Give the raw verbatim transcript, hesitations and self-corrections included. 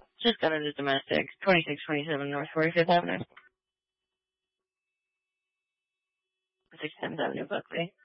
Just got into domestic. twenty-six twenty-seven North forty-fifth Avenue. six ten Avenue, Buckley.